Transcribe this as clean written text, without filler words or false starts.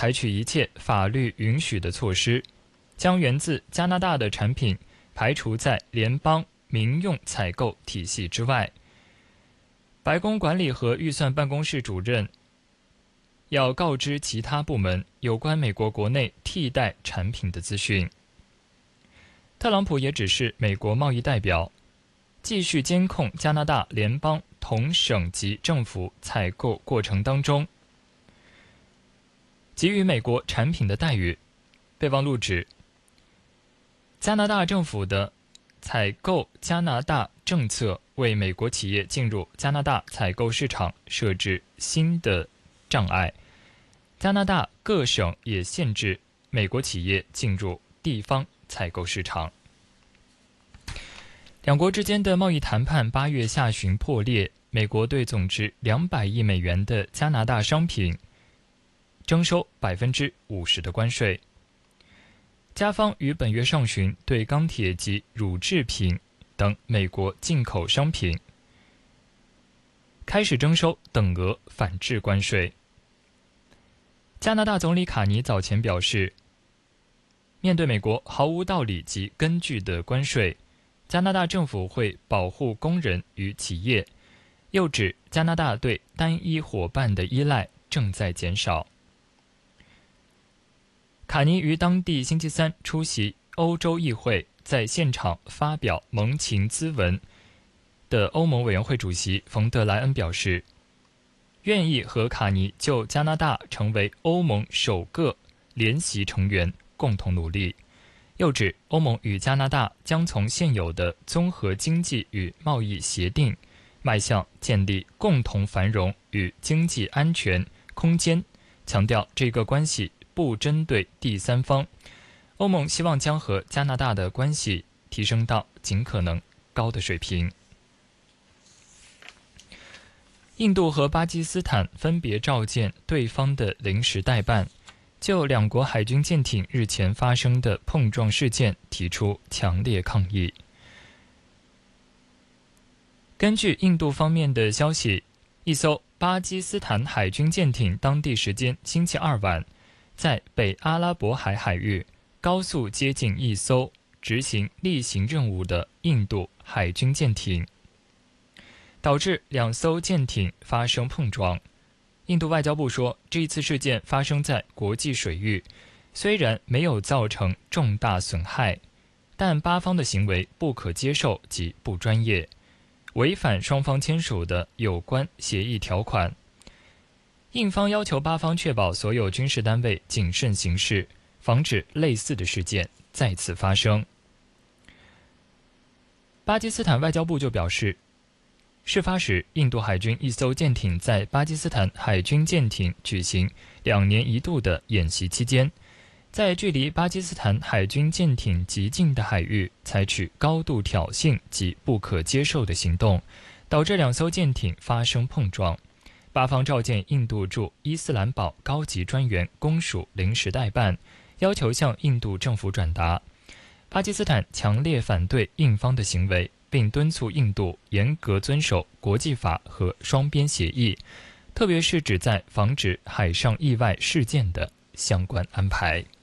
采取一切法律允许的措施，将源自加拿大的产品排除在联邦民用采购体系之外。白宫管理和预算办公室主任要告知其他部门有关美国国内替代产品的资讯。特朗普也指示美国贸易代表继续监控加拿大联邦同省级政府采购过程当中给予美国产品的待遇。备忘录指，加拿大政府的采购加拿大政策为美国企业进入加拿大采购市场设置新的障碍。加拿大各省也限制美国企业进入地方采购市场。两国之间的贸易谈判8月下旬破裂，美国对总值200亿美元的加拿大商品征收50%的关税。加方于本月上旬对钢铁及乳制品等美国进口商品开始征收等额反制关税。加拿大总理卡尼早前表示，面对美国毫无道理及根据的关税，加拿大政府会保护工人与企业，又指加拿大对单一伙伴的依赖正在减少。卡尼于当地星期三出席欧洲议会在现场发表盟情咨文的欧盟委员会主席冯德莱恩表示，愿意和卡尼就加拿大成为欧盟首个联席成员共同努力。又指欧盟与加拿大将从现有的综合经济与贸易协定迈向建立共同繁荣与经济安全空间，强调这个关系不针对第三方。欧盟希望将和加拿大的关系提升到尽可能高的水平。印度和巴基斯坦分别召见对方的临时代办，就两国海军舰艇日前发生的碰撞事件提出强烈抗议。根据印度方面的消息，一艘巴基斯坦海军舰艇当地时间星期二晚在北阿拉伯海海域高速接近一艘执行例行任务的印度海军舰艇，导致两艘舰艇发生碰撞。印度外交部说，这一次事件发生在国际水域，虽然没有造成重大损害，但巴方的行为不可接受及不专业，违反双方签署的有关协议条款。印方要求巴方确保所有军事单位谨慎行事，防止类似的事件再次发生。巴基斯坦外交部就表示，事发时，印度海军一艘舰艇在巴基斯坦海军舰艇举行2年一度的演习期间，在距离巴基斯坦海军舰艇极近的海域采取高度挑衅及不可接受的行动，导致两艘舰艇发生碰撞。巴方召见印度驻伊斯兰堡高级专员公署临时代办，要求向印度政府转达。巴基斯坦强烈反对印方的行为，并敦促印度严格遵守国际法和双边协议，特别是旨在防止海上意外事件的相关安排。